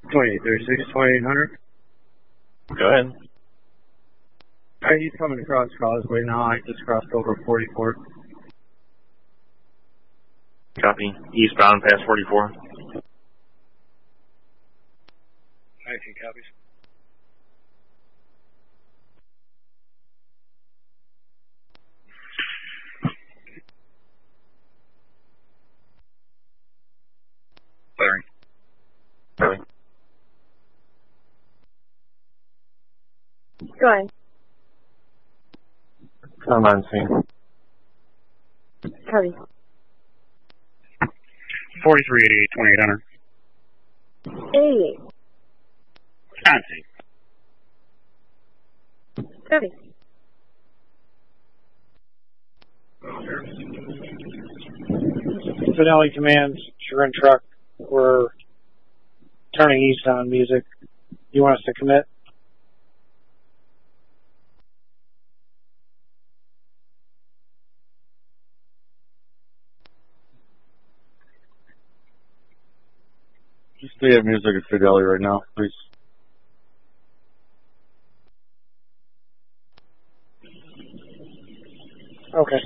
2836, 2800. Go ahead. Alright, he's coming across Causeway now. I just crossed over 44. Copy. Eastbound past 44. Action copies. Firing. Copy. Go ahead. I'm on scene. Copy. 4388, 2800. 88. On scene. Copy. Fidelity commands, Sharon truck. We're turning east on music. You want us to commit? Just stay at music at Fidelity right now, please. Okay.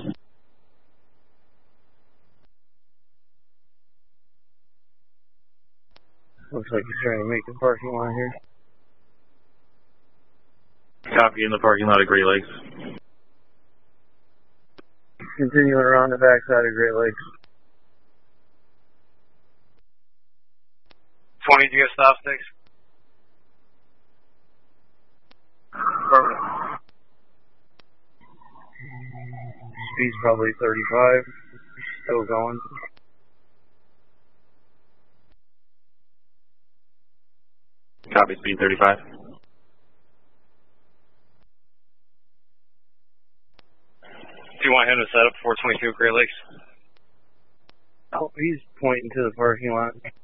Looks like he's trying to make the parking lot here. Copy in the parking lot of Great Lakes. Continuing around the backside of Great Lakes. 20, do you get stop sticks? Speed's probably 35. Still going. Copy, speed 35. Do you want him to set up 422 Great Lakes? Oh, he's pointing to the parking lot.